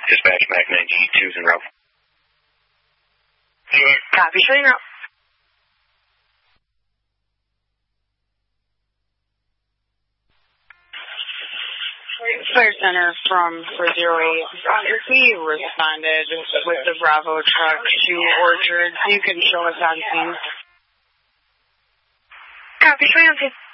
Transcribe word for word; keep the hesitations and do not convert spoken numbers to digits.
Dispatch Mac ninety-two's en route. Copy, showing route. Fire Center from four zero eight. We responded with the Bravo truck to Orchard. You can show us on scene. Copy, showing on scene.